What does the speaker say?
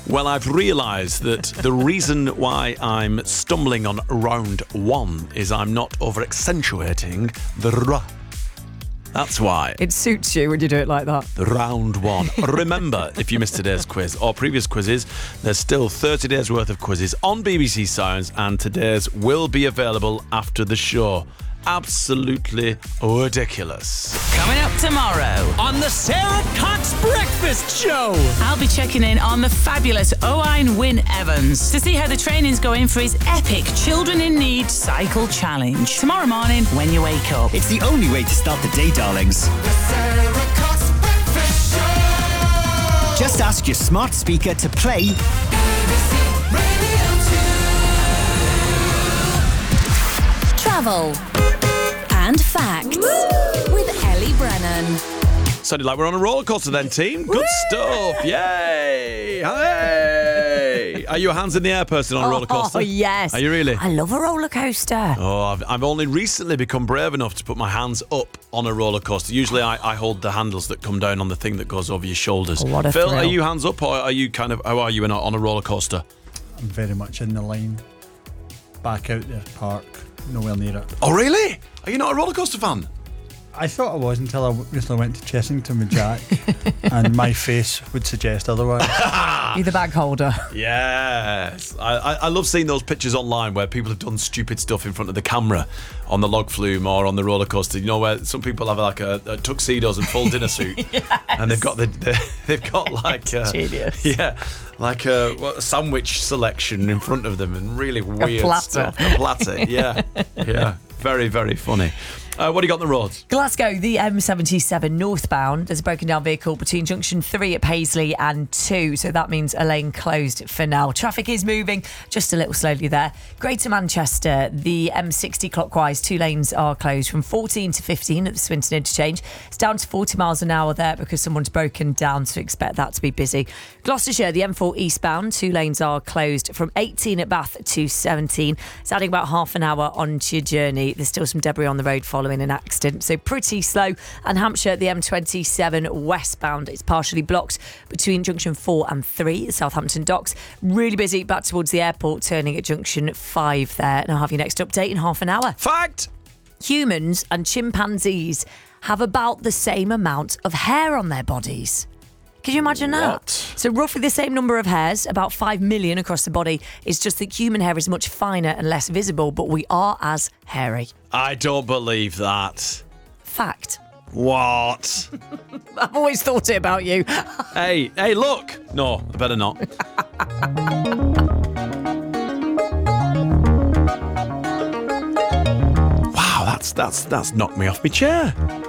Well, I've realised that the reason why I'm stumbling on round one is I'm not over-accentuating the r. That's why. It suits you when you do it like that. Round one. Remember, if you missed today's quiz or previous quizzes, there's still 30 days worth of quizzes on BBC Sounds, and today's will be available after the show. Absolutely ridiculous. Coming up tomorrow On the Sarah Cox Breakfast Show. I'll be checking in on the fabulous Owain Wynne Evans to see how the training's going for his epic Children in Need Cycle Challenge. Tomorrow morning when you wake up. It's the only way to start the day, darlings. The Sarah Cox Breakfast Show. Just ask your smart speaker to play BBC Radio 2. Travel and facts with Ellie Brennan. Sounded like we're on a roller coaster then, team. Good stuff. Yay. Hey. Are you a hands in the air person on a roller coaster? Oh, yes. Are you really? I love a roller coaster. Oh, I've only recently become brave enough to put my hands up on a roller coaster. Usually I hold the handles that come down on the thing that goes over your shoulders. What a Phil, thrill. are you hands up or are you how are you on a roller coaster? I'm very much in the line. Back out the park, nowhere near it. Oh, really? Are you not a roller coaster fan? I thought I was until I recently went to Chessington with Jack, and my face would suggest otherwise. You're the bag holder. Yes. I love seeing those pictures online where people have done stupid stuff in front of the camera on the log flume or on the roller coaster. You know, where some people have like a tuxedos and full dinner suit. Yes. And they've got like Genius. Yeah, like a sandwich selection in front of them and really weird platter. stuff. A platter. Yeah. Yeah. Very, very funny. What do you got on the roads? Glasgow, the M77 northbound. There's a broken down vehicle between junction 3 at Paisley and 2, so that means a lane closed for now. Traffic is moving just a little slowly there. Greater Manchester, the M60 clockwise, 2 lanes are closed from 14 to 15 at the Swinton interchange. It's down to 40 miles an hour there because someone's broken down, so expect that to be busy. Gloucestershire, the M4 eastbound, 2 lanes are closed from 18 at Bath to 17. It's adding about half an hour onto your journey. There's still some debris on the road following an accident, so pretty slow. And Hampshire, the M27 westbound, it's partially blocked between junction 4 and 3 at Southampton docks. Really busy back towards the airport, turning at junction 5 there. And I'll have your next update in half an hour. Fact! Humans and chimpanzees have about the same amount of hair on their bodies. Can you imagine that? What? So roughly the same number of hairs, about 5 million across the body. It's just that human hair is much finer and less visible, but we are as hairy. I don't believe that. Fact. What? I've always thought it about you. Hey, look! No, I better not. Wow, that's knocked me off my chair.